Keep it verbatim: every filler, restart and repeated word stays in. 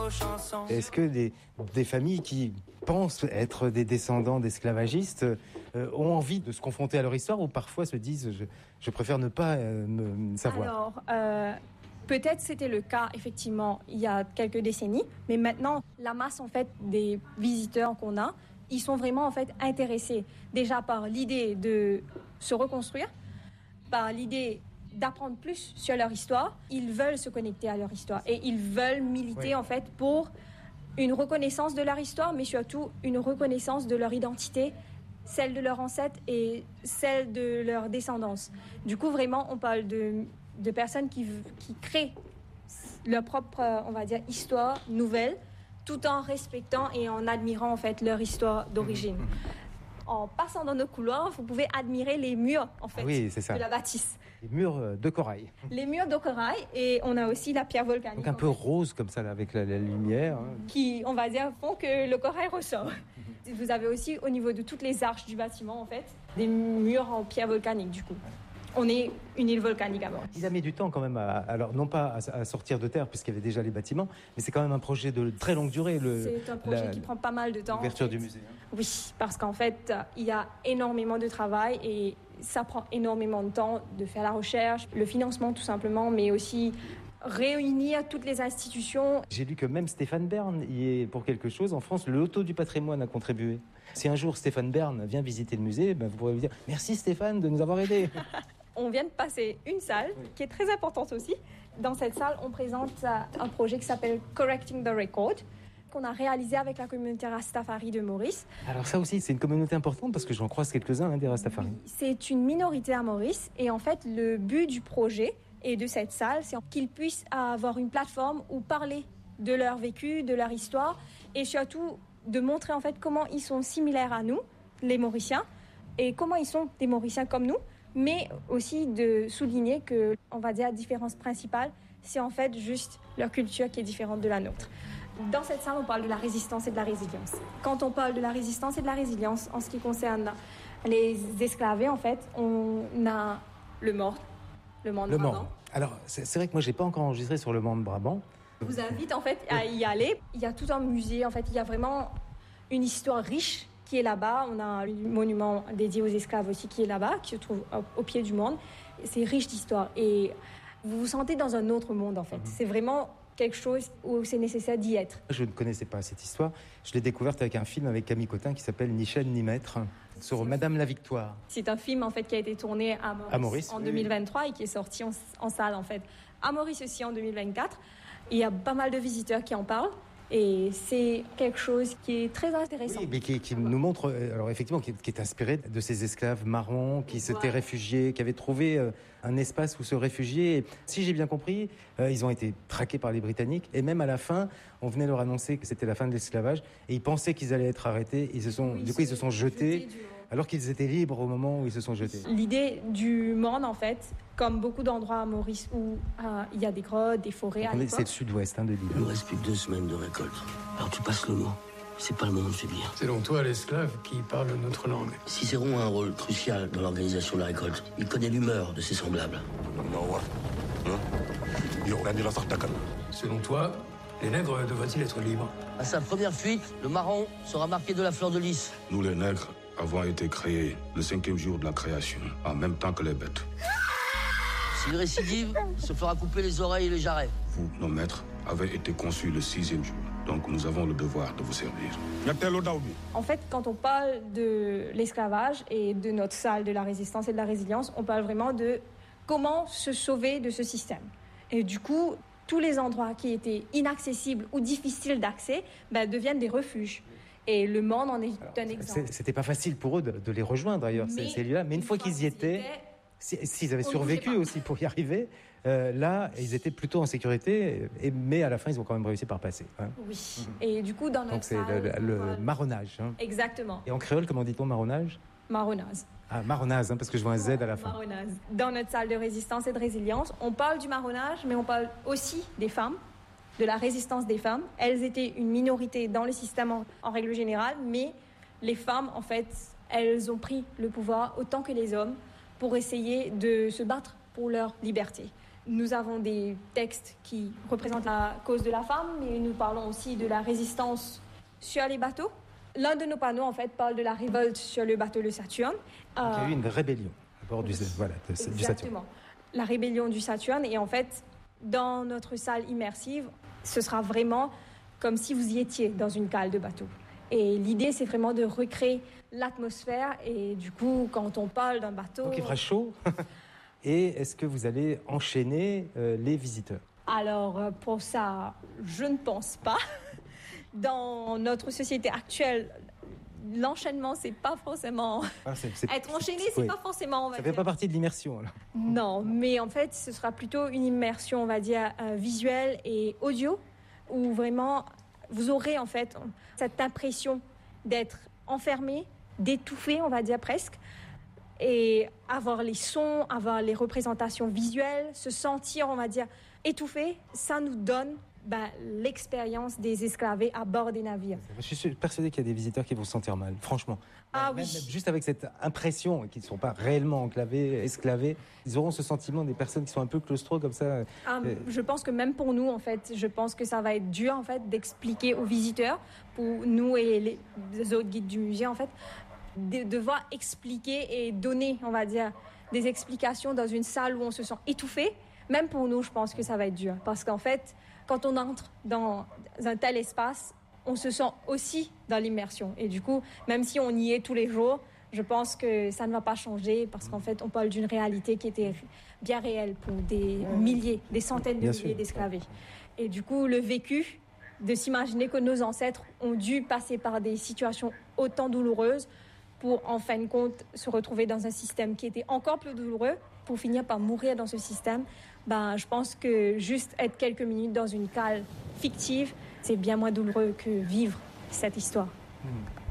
chansons. Est-ce que des, des familles qui pensent être des descendants d'esclavagistes euh, ont envie de se confronter à leur histoire ou parfois se disent je, je préfère ne pas euh, me savoir? Alors, euh, peut-être c'était le cas effectivement il y a quelques décennies, mais maintenant la masse en fait des visiteurs qu'on a, ils sont vraiment en fait intéressés déjà par l'idée de se reconstruire, par l'idée d'apprendre plus sur leur histoire. Ils veulent se connecter à leur histoire et ils veulent militer oui. en fait pour une reconnaissance de leur histoire, mais surtout une reconnaissance de leur identité, celle de leurs ancêtres et celle de leur descendance. Du coup, vraiment, on parle de, de personnes qui, qui créent leur propre, on va dire, histoire nouvelle, tout en respectant et en admirant en fait leur histoire d'origine. En passant dans nos couloirs, vous pouvez admirer les murs en fait, oui, c'est ça. de la bâtisse. Les murs de corail. Les murs de corail et on a aussi la pierre volcanique. Donc un peu rose comme ça là, avec la, la lumière. Qui, on va dire, font que le corail ressort. Vous avez aussi au niveau de toutes les arches du bâtiment en fait, des murs en pierre volcanique du coup. On est une île volcanique à Maurice. Il a mis du temps quand même, à, alors non pas à, à sortir de terre puisqu'il y avait déjà les bâtiments, mais c'est quand même un projet de très longue durée. Le, c'est un projet la, qui prend pas mal de temps. L'ouverture en fait. du musée. Hein. Oui, parce qu'en fait, il y a énormément de travail et ça prend énormément de temps de faire la recherche, le financement tout simplement, mais aussi réunir toutes les institutions. J'ai lu que même Stéphane Bern y est pour quelque chose. En France, le loto du patrimoine a contribué. Si un jour Stéphane Bern vient visiter le musée, ben vous pourrez lui dire « Merci Stéphane de nous avoir aidés ». On vient de passer une salle oui. qui est très importante aussi. Dans cette salle, on présente un projet qui s'appelle Correcting the Record, qu'on a réalisé avec la communauté Rastafari de Maurice. Alors ça aussi, c'est une communauté importante parce que j'en croise quelques-uns hein, des Rastafari. C'est une minorité à Maurice et en fait, le but du projet et de cette salle, c'est qu'ils puissent avoir une plateforme où parler de leur vécu, de leur histoire et surtout de montrer en fait comment ils sont similaires à nous, les Mauriciens, et comment ils sont des Mauriciens comme nous, mais aussi de souligner que, on va dire, la différence principale, c'est en fait juste leur culture qui est différente de la nôtre. Dans cette salle, on parle de la résistance et de la résilience. Quand on parle de la résistance et de la résilience, en ce qui concerne les esclavés, en fait, on a le mort, le mort de le Brabant. Mans. Alors, c'est, c'est vrai que moi, j'ai pas encore enregistré sur le Mans de Brabant. Je vous invite, en fait, à y aller. Il y a tout un musée, en fait, il y a vraiment une histoire riche qui est là-bas. On a un monument dédié aux esclaves aussi qui est là-bas, qui se trouve au, au pied du monde. C'est riche d'histoire et vous vous sentez dans un autre monde, en fait. Mmh. C'est vraiment quelque chose où c'est nécessaire d'y être. Je ne connaissais pas cette histoire. Je l'ai découverte avec un film avec Camille Cotin qui s'appelle Ni chaîne ni maître sur Madame la Victoire. C'est un film en fait qui a été tourné à Maurice, à Maurice en oui. deux mille vingt-trois et qui est sorti en, en salle en fait. À Maurice aussi en deux mille vingt-quatre. Il y a pas mal de visiteurs qui en parlent. Et c'est quelque chose qui est très intéressant. Oui, mais qui, qui nous montre, alors effectivement, qui, qui est inspiré de ces esclaves marrons qui s'étaient voilà. réfugiés, qui avaient trouvé euh, un espace où se réfugier. Et, si j'ai bien compris, euh, ils ont été traqués par les Britanniques. Et même à la fin, on venait leur annoncer que c'était la fin de l'esclavage. Et ils pensaient qu'ils allaient être arrêtés. Ils se sont, oui, du coup, ils se sont jetés. jetés alors qu'ils étaient libres au moment où ils se sont jetés. L'idée du monde, en fait, comme beaucoup d'endroits à Maurice où euh, il y a des grottes, des forêts. Donc, à c'est le sud-ouest hein, de l'île. Il nous reste plus que deux semaines de récolte. Alors tu passes le mot. C'est pas le moment de faiblir. C'est donc toi, l'esclave, qui parle notre langue. Cicéron a un rôle crucial dans l'organisation de la récolte. Il connaît l'humeur de ses semblables. Selon toi, les nègres devraient-ils être libres? À sa première fuite, le marron sera marqué de la fleur de lys. Nous, les nègres, avons été créés le cinquième jour de la création, en même temps que les bêtes. S'il récidive, il se fera couper les oreilles et les jarrets. Vous, nos maîtres, avez été conçus le sixième jour. Donc nous avons le devoir de vous servir. En fait, quand on parle de l'esclavage et de notre salle de la résistance et de la résilience, on parle vraiment de comment se sauver de ce système. Et du coup, tous les endroits qui étaient inaccessibles ou difficiles d'accès ben, deviennent des refuges. Et le monde en est Alors, un exemple. C'était pas facile pour eux de, de les rejoindre d'ailleurs, mais, ces lieux-là. Mais une, une fois, fois qu'ils y étaient, étaient s'ils si, avaient survécu aussi pour y arriver, euh, là, ils étaient plutôt en sécurité. Et, mais à la fin, ils ont quand même réussi par passer. Hein. Oui. Mmh. Et du coup, dans notre Donc c'est salle, le, le, le marronnage. Hein. Exactement. Et en créole, comment dit-on marronnage? Marronnage. Ah, marronnage, hein, parce que je vois un Z à la fin. Marronnage. Dans notre salle de résistance et de résilience, on parle du marronnage, mais on parle aussi des femmes, de la résistance des femmes. Elles étaient une minorité dans le système en, en règle générale, mais les femmes, en fait, elles ont pris le pouvoir autant que les hommes pour essayer de se battre pour leur liberté. Nous avons des textes qui représentent la cause de la femme, mais nous parlons aussi de la résistance sur les bateaux. L'un de nos panneaux, en fait, parle de la révolte sur le bateau le Saturne. Donc, il y a eu une rébellion à bord du, voilà, de, du Saturne. Exactement. La rébellion du Saturne. Et en fait, dans notre salle immersive, ce sera vraiment comme si vous y étiez dans une cale de bateau. Et l'idée, c'est vraiment de recréer l'atmosphère. Et du coup, quand on parle d'un bateau... Donc il fera chaud. Et est-ce que vous allez enchaîner euh, les visiteurs? Alors, pour ça, je ne pense pas. Dans notre société actuelle, l'enchaînement, c'est pas forcément... Ah, c'est, c'est, Être enchaîné, c'est oui. pas forcément... On va Ça dire... fait pas partie de l'immersion, alors. Non, mais en fait, ce sera plutôt une immersion, on va dire, euh, visuelle et audio, où vraiment, vous aurez en fait cette impression d'être enfermé, d'étouffer, on va dire presque, et avoir les sons, avoir les représentations visuelles, se sentir, on va dire, étouffé, ça nous donne ben, l'expérience des esclavés à bord des navires. Je suis persuadé qu'il y a des visiteurs qui vont se sentir mal, franchement. Ah même, oui. même juste avec cette impression qu'ils ne sont pas réellement enclavés, esclavés, ils auront ce sentiment des personnes qui sont un peu claustro comme ça. Ah, euh... Je pense que même pour nous, en fait, je pense que ça va être dur en fait d'expliquer aux visiteurs, pour nous et les, les autres guides du musée, en fait, de devoir expliquer et donner, on va dire, des explications dans une salle où on se sent étouffé. Même pour nous, je pense que ça va être dur, parce qu'en fait, quand on entre dans un tel espace, on se sent aussi dans l'immersion. Et du coup, même si on y est tous les jours, je pense que ça ne va pas changer parce qu'en fait, on parle d'une réalité qui était bien réelle pour des milliers, des centaines de bien milliers sûr. d'esclavés. Et du coup, le vécu de s'imaginer que nos ancêtres ont dû passer par des situations autant douloureuses pour, en fin de compte, se retrouver dans un système qui était encore plus douloureux, pour finir par mourir dans ce système, ben, je pense que juste être quelques minutes dans une cale fictive, c'est bien moins douloureux que vivre cette histoire. Mmh.